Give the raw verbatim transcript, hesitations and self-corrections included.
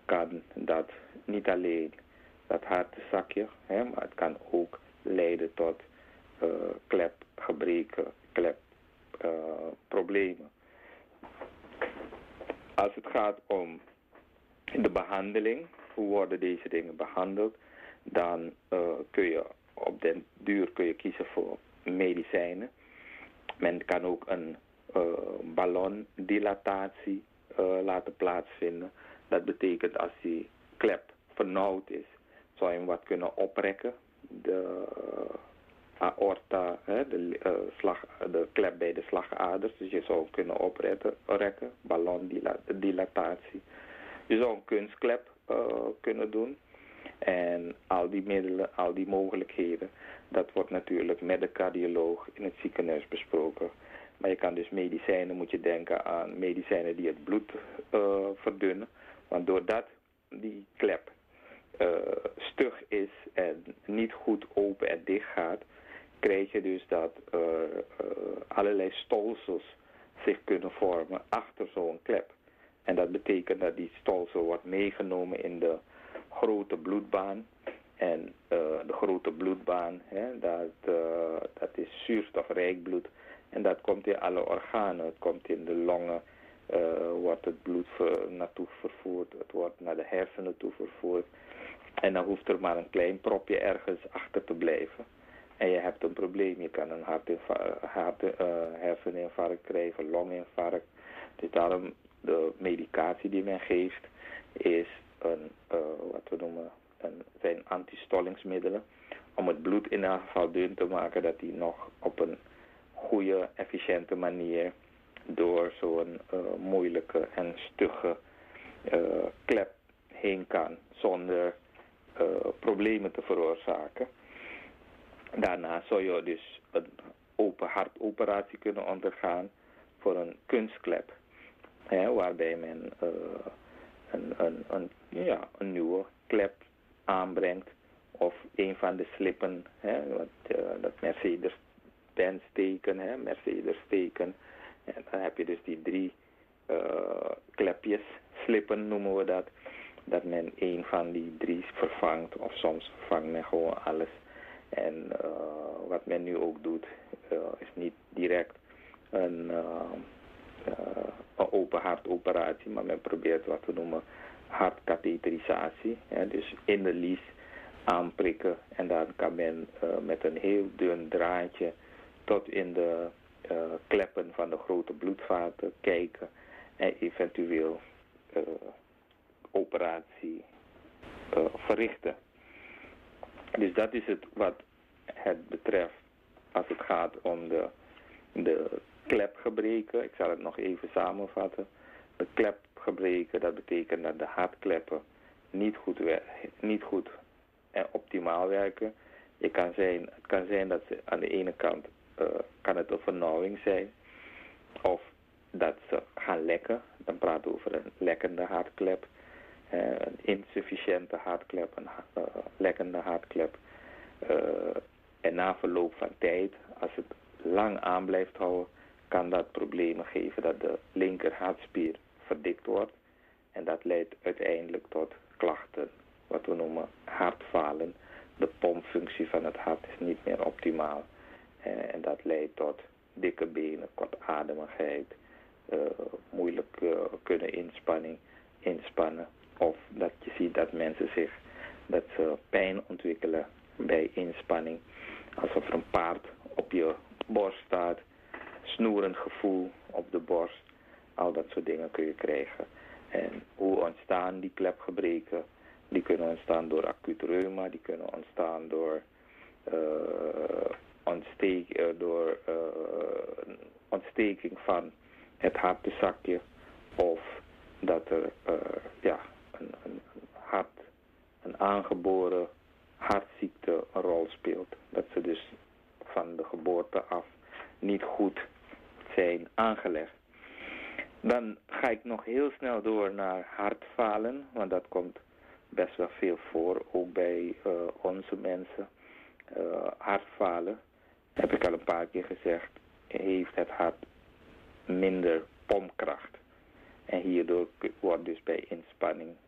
kan dat niet alleen dat hartenzakje, hè, maar het kan ook leiden tot uh, klepgebreken, klepproblemen. Uh, Als het gaat om de behandeling, hoe worden deze dingen behandeld, dan uh, kun je op den duur kun je kiezen voor medicijnen. Men kan ook een uh, ballondilatatie uh, laten plaatsvinden. Dat betekent als die klep vernauwd is, zou je hem wat kunnen oprekken. De aorta, hè, de, uh, slag, de klep bij de slagaders. Dus je zou hem kunnen oprekken, rekken, ballondilatatie. Je zou een kunstklep uh, kunnen doen. En al die middelen, al die mogelijkheden, dat wordt natuurlijk met de cardioloog in het ziekenhuis besproken. Maar je kan dus medicijnen, moet je denken aan medicijnen die het bloed uh, verdunnen. Want doordat die klep uh, stug is en niet goed open en dicht gaat, krijg je dus dat uh, uh, allerlei stolsels zich kunnen vormen achter zo'n klep. En dat betekent dat die stolsel wordt meegenomen in de grote bloedbaan. En uh, de grote bloedbaan, hè, dat, uh, dat is zuurstofrijk bloed. En dat komt in alle organen. Het komt in de longen, uh, wordt het bloed ver, naartoe vervoerd. Het wordt naar de hersenen toe vervoerd. En dan hoeft er maar een klein propje ergens achter te blijven. En je hebt een probleem. Je kan een hartinfarct, hart, uh, herseninfarct krijgen, longinfarct. Dus daarom de medicatie die men geeft is een, uh, wat we noemen, een, zijn antistollingsmiddelen. Om het bloed in ieder geval dun te maken, dat die nog op een goede, efficiënte manier door zo'n uh, moeilijke en stugge uh, klep heen kan, zonder uh, problemen te veroorzaken. Daarna zou je dus een open hartoperatie kunnen ondergaan voor een kunstklep. Hè, waarbij men uh, een, een, een, ja, een nieuwe klep aanbrengt. Of een van de slippen, hè, wat, uh, dat Mercedes-Benz teken, hè, Mercedes teken. En dan heb je dus die drie uh, klepjes, slippen noemen we dat. Dat men een van die drie vervangt, of soms vervangt men gewoon alles. En uh, wat men nu ook doet, uh, is niet direct een, uh, uh, een open hartoperatie, maar men probeert wat we noemen hartkatheterisatie. Hè, dus in de lies aanprikken en dan kan men uh, met een heel dun draadje tot in de uh, kleppen van de grote bloedvaten kijken en eventueel uh, operatie uh, verrichten. Dus dat is het wat het betreft als het gaat om de, de klepgebreken. Ik zal het nog even samenvatten. De klepgebreken, dat betekent dat de hartkleppen niet goed, niet goed en optimaal werken. Je kan zijn, het kan zijn dat ze aan de ene kant uh, kan het een vernauwing zijn. Of dat ze gaan lekken. Dan praten we over een lekkende hartklep. Uh, een insufficiënte hartklep, een uh, lekkende hartklep. Uh, en na verloop van tijd, als het lang aan blijft houden, kan dat problemen geven dat de linker hartspier verdikt wordt. En dat leidt uiteindelijk tot klachten, wat we noemen hartfalen. De pompfunctie van het hart is niet meer optimaal. Uh, en dat leidt tot dikke benen, kortademigheid, uh, moeilijk uh, kunnen inspanning, inspannen. Of dat je ziet dat mensen zich, dat ze pijn ontwikkelen bij inspanning. Alsof er een paard op je borst staat. Snoerend gevoel op de borst. Al dat soort dingen kun je krijgen. En hoe ontstaan die klepgebreken? Die kunnen ontstaan door acuut reuma. Die kunnen ontstaan door, uh, ontsteek, uh, door uh, ontsteking van het hartenzakje. Of dat er uh, ja, een, een, een hart, een aangeboren hartziekte een rol speelt. Dat ze dus van de geboorte af niet goed zijn aangelegd. Dan ga ik nog heel snel door naar hartfalen, want dat komt best wel veel voor, ook bij uh, onze mensen. Uh, hartfalen, heb ik al een paar keer gezegd, heeft het hart minder pompkracht. En hierdoor wordt dus bij inspanning